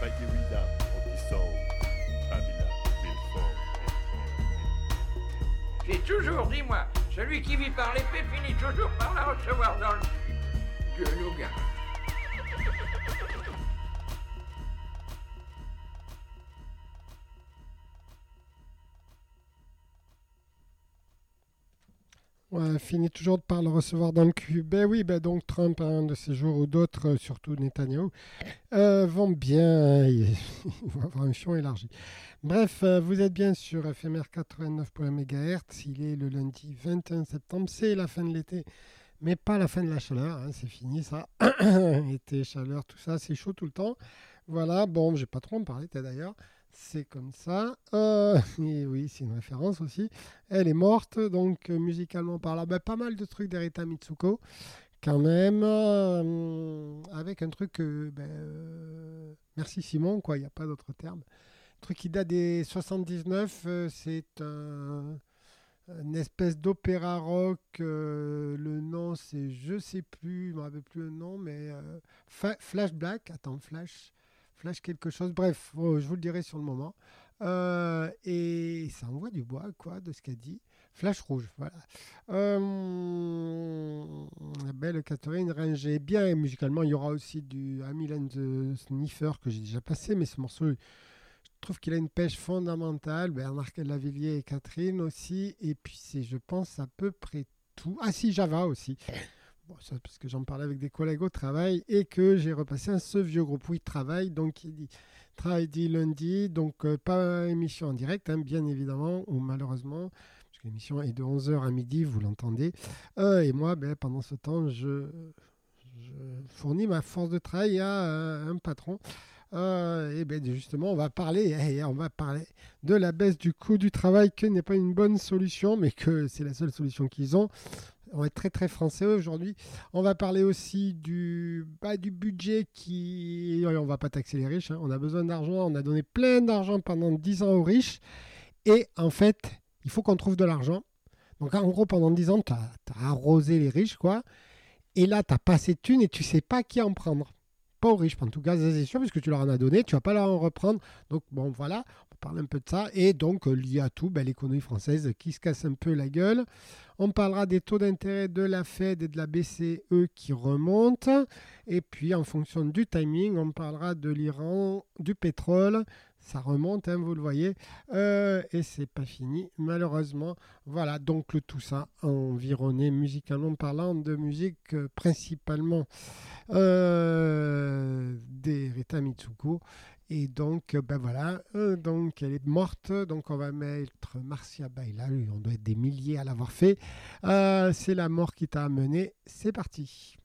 J'ai toujours dit, moi, celui qui vit par l'épée finit toujours par la recevoir dans le cul. Dieu nous garde. Ouais, finit toujours par le recevoir dans le cul. Ben oui, ben donc Trump, un de ces jours ou d'autres, surtout Netanyahou, vont bien, ils vont avoir un fion élargi. Bref, vous êtes bien sur FMR 89 MHz, il est le lundi 21 septembre, c'est la fin de l'été, mais pas la fin de la chaleur, hein, c'est fini ça. Été, chaleur, tout ça, c'est chaud tout le temps. Voilà, bon, j'ai pas trop en parler d'ailleurs. C'est comme ça. Et oui, c'est une référence aussi. Elle est morte, donc musicalement parlant, ben, pas mal de trucs d'Erita Mitsuko, quand même, avec un truc, merci Simon, quoi, il n'y a pas d'autre terme. Un truc qui date des 79, c'est une espèce d'opéra rock. Le nom, c'est, je sais plus, je ne me rappelle plus le nom, mais Flash Black, attends, Flash quelque chose, bref, je vous le dirai sur le moment. Et ça envoie du bois, quoi, de ce qu'elle dit. Flash rouge, voilà. La belle Catherine Ringer, bien, et musicalement, il y aura aussi du Amil and the Sniffer que j'ai déjà passé, mais ce morceau, je trouve qu'il a une pêche fondamentale. Bernard Lavillier et Catherine aussi, et puis c'est, je pense, à peu près tout. Ah si, Java aussi. Bon, ça, parce que j'en parlais avec des collègues au travail et que j'ai repassé un ce vieux groupe. Oui, travail, donc il dit travail dit lundi, donc pas émission en direct, hein, bien évidemment, ou malheureusement, parce que l'émission est de 11h à midi, vous l'entendez. Et moi, ben, pendant ce temps, je fournis ma force de travail à un patron. Et bien justement, on va parler de la baisse du coût du travail, que n'est pas une bonne solution, mais que c'est la seule solution qu'ils ont. On va être très très français aujourd'hui. On va parler aussi du budget qui... On va pas taxer les riches, hein. On a besoin d'argent, on a donné plein d'argent pendant 10 ans aux riches. Et en fait, il faut qu'on trouve de l'argent. Donc en gros, pendant 10 ans, tu as arrosé les riches, quoi. Et là, tu n'as pas assez de thunes et tu sais pas qui en prendre. Pas aux riches, en tout cas, ça, c'est sûr, puisque tu leur en as donné, tu vas pas leur en reprendre. Donc bon, voilà, on parle un peu de ça. Et donc, lié à tout, l'économie française qui se casse un peu la gueule. On parlera des taux d'intérêt de la Fed et de la BCE qui remontent. Et puis, en fonction du timing, on parlera de l'Iran, du pétrole. Ça remonte, hein, vous le voyez. Et c'est pas fini, malheureusement. Voilà, donc le tout ça environné musicalement parlant de musique principalement des Rita Mitsuko. Et donc, voilà, donc elle est morte. Donc, on va mettre Marcia Baila. On doit être des milliers à l'avoir fait. C'est la mort qui t'a amené. C'est parti.